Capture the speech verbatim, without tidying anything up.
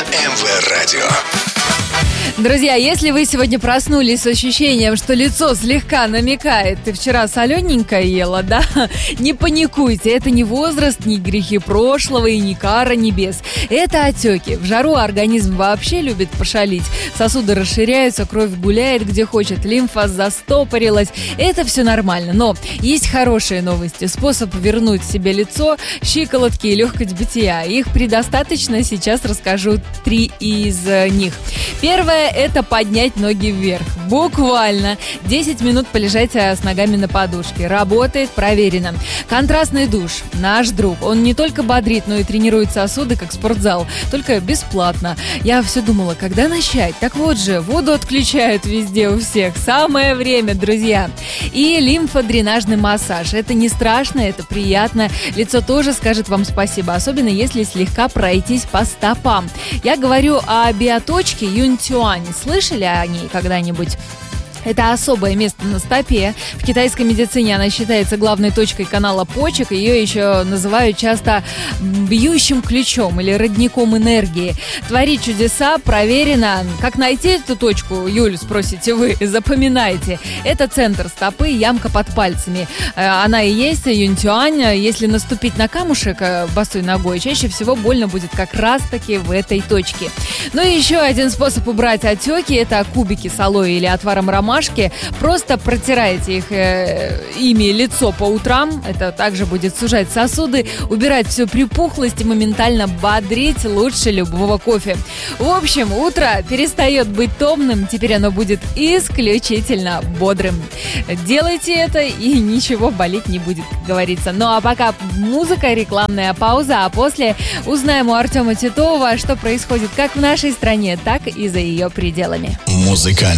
эм вэ Радио. Друзья, если вы сегодня проснулись с ощущением, что лицо слегка намекает, ты вчера солененько ела, да? Не паникуйте, это не возраст, не грехи прошлого и не кара небес. Это отеки. В жару организм вообще любит пошалить. Сосуды расширяются, кровь гуляет где хочет, лимфа застопорилась. Это все нормально, но есть хорошие новости. Способ вернуть себе лицо, щиколотки и легкость бытия. Их предостаточно, сейчас расскажу три из них. Первое – это поднять ноги вверх. Буквально десять минут полежать с ногами на подушке. Работает, проверено. Контрастный душ – наш друг. Он не только бодрит, но и тренирует сосуды, как спортзал. Только бесплатно. Я все думала, когда начать? Так вот же, воду отключают везде у всех. Самое время, друзья. И лимфодренажный массаж. Это не страшно, это приятно. Лицо тоже скажет вам спасибо, особенно если слегка пройтись по стопам. Я говорю о биоточке Юньтюань. Слышали о ней когда-нибудь? Это особое место на стопе. В китайской медицине она считается главной точкой канала почек. Ее еще называют часто бьющим ключом или родником энергии. Творит чудеса, проверено. Как найти эту точку, Юль, спросите вы? Запоминайте. Это центр стопы, ямка под пальцами. Она и есть Юньтюань. Если наступить на камушек босой ногой, чаще всего больно будет как раз-таки в этой точке. Ну и еще один способ убрать отеки – это кубики с алоэ или отваром ромашки. Просто протирайте их, э, ими лицо по утрам. Это также будет сужать сосуды, убирать всю припухлость и моментально бодрить лучше любого кофе. В общем, утро перестает быть томным, теперь оно будет исключительно бодрым. Делайте это, и ничего болеть не будет, как говорится. Ну а пока музыка, рекламная пауза, а после узнаем у Артема Титова, что происходит как в нашей стране, так и за ее пределами. Музыкальный